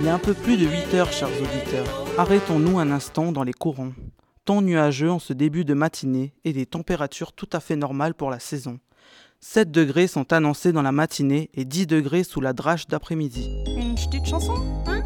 Il est un peu plus de 8 heures, chers auditeurs. Arrêtons-nous un instant dans les courants. Temps nuageux en ce début de matinée et des températures tout à fait normales pour la saison. 7 degrés sont annoncés dans la matinée et 10 degrés sous la drache d'après-midi. Une petite chanson, hein?